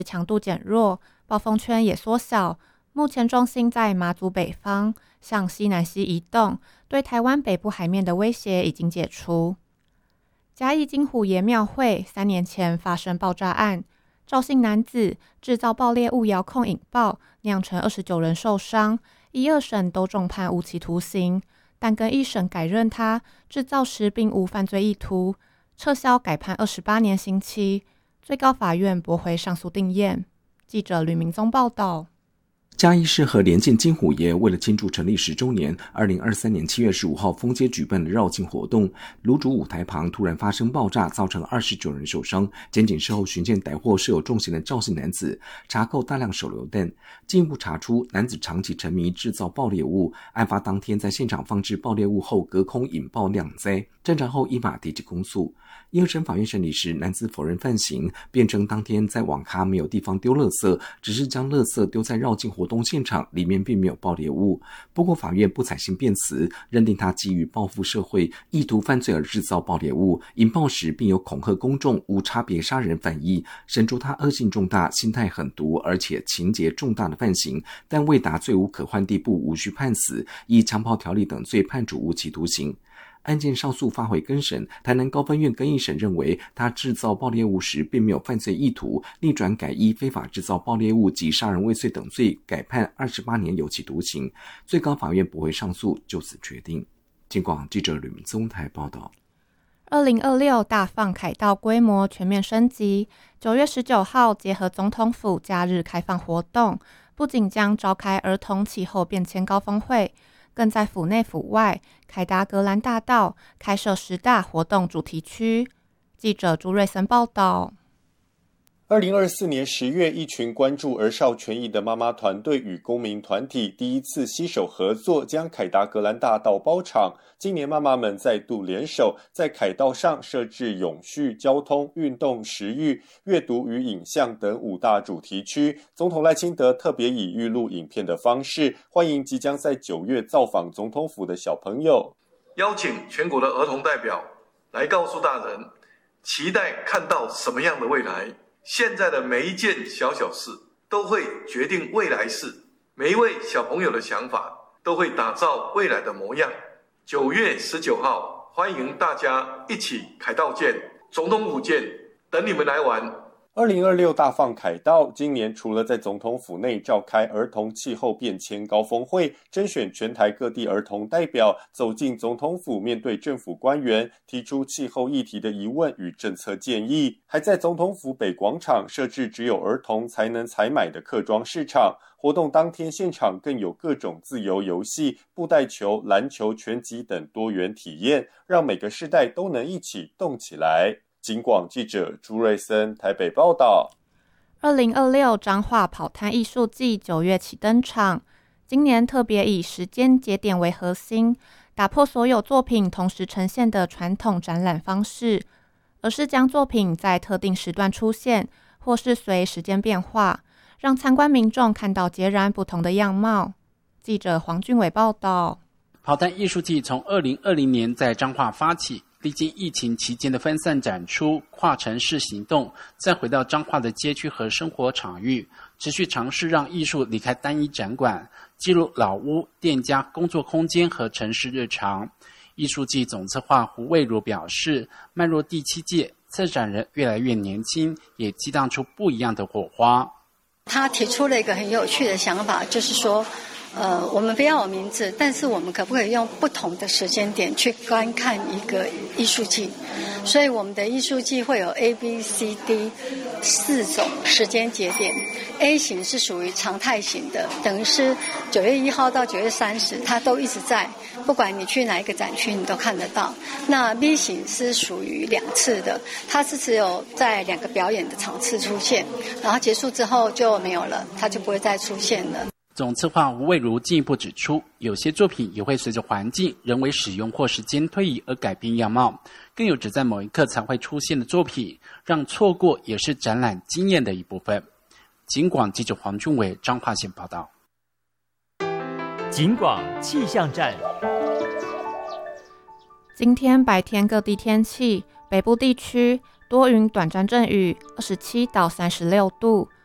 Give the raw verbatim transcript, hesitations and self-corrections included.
强度减弱，暴风圈也缩小，目前重心在马祖北方，向西南西移动，对台湾北部海面的威胁已经解除。嘉义金虎爷庙会三年前发生爆炸案，赵姓男子制造爆裂物遥控引爆，酿成二十九人受伤，一二审都重判无期徒刑，但跟一审改认他制造时并无犯罪意图，撤销改判二十八年刑期。最高法院驳回上诉定验。记者吕明宗报道。 嘉义市和连近金虎爷为了庆祝成立十周年，二零二三年七月十五号封街举办的绕境活动，芦竹舞台旁突然发生爆炸，造成二十九人受伤。检警事后巡检逮获设有重刑的赵姓男子，查扣大量手榴弹，进一步查出男子长期沉迷制造爆裂物，案发当天在现场放置爆裂物后隔空引爆酿灾，侦查后依法提起公诉。一二审法院审理时，男子否认犯行，辩称当天在网咖没有地方丢垃圾，只是将垃圾丢在绕境活动现场，里面并没有爆裂物。不过法院不采信辩词，认定他基于报复社会、意图犯罪而制造爆裂物，引爆时并有恐吓公众、无差别杀人犯意，审出他恶性重大、心态狠毒，而且情节重大的犯行，但未达罪无可换地步，无需判死，以强暴条例等罪判处无期徒刑。案件上诉发回更审，台南高分院更一审认为他制造爆裂物时并没有犯罪意图，逆转改依非法制造爆裂物及杀人未遂等罪，改判二十八年有期徒刑。最高法院驳回上诉，就此决定。警广记者吕明宗台报道。 二零二六大放凯道规模全面升级，九月十九号结合总统府假日开放活动，不仅将召开儿童气候变迁高峰会，更在府内府外凯达格兰大道开设十大活动主题区。记者朱瑞森报道。 二零二四年十月，一群关注儿少权益的妈妈团队与公民团体第一次携手合作，将凯达格兰大道包场。今年妈妈们再度联手，在凯道上设置永续、交通、运动、食育、阅读与影像等五大主题区。总统赖清德特别以预录影片的方式，欢迎即将在九月造访总统府的小朋友， 邀请全国的儿童代表来告诉大人，期待看到什么样的未来。现在的每一件小小事都会决定未来事，每一位小朋友的想法都会打造未来的模样。九月十九号，欢迎大家一起凯道见，总统府见，等你们来玩。 二零二六大放凯道，今年除了在总统府内召开儿童气候变迁高峰会，甄选全台各地儿童代表走进总统府，面对政府官员，提出气候议题的疑问与政策建议，还在总统府北广场设置只有儿童才能采买的客庄市场。活动当天现场更有各种自由游戏、布袋球、篮球、拳击等多元体验，让每个世代都能一起动起来。警广记者朱瑞森台北报道。 二零二六彰化跑摊艺术季九月起登场，今年特别以时间节点为核心，打破所有作品同时呈现的传统展览方式，而是将作品在特定时段出现，或是随时间变化，让参观民众看到截然不同的样貌。记者黄俊伟报道。 跑摊艺术季从二零二零年在彰化发起，历经疫情期间的分散展出、跨城市行动，再回到彰化的街区和生活场域，持续尝试让艺术离开单一展馆，记录老屋、店家、工作空间和城市日常。艺术季总策划胡蔚如表示，迈入第七届，策展人越来越年轻，也激荡出不一样的火花。 他提出了一个很有趣的想法，就是说呃，我们不要有名字，但是我们可不可以用不同的时间点去观看一个艺术季？所以我们的艺术季会有 A、B、C、D 四种时间节点。A 型是属于常态型的，等于是九月一号到九月三十，它都一直在，不管你去哪一个展区，你都看得到。那 B 型是属于两次的，它是只有在两个表演的场次出现，然后结束之后就没有了，它就不会再出现了。 总策划吴蔚如进一步指出，有些作品也会随着环境、人为使用或时间推移而改变样貌，更有只在某一刻才会出现的作品，让错过也是展览经验的一部分。警广记者黄俊伟彰化县报道。 警广气象站。 今天白天各地天气，北部地区多云短暂阵雨，二十七到三十六度。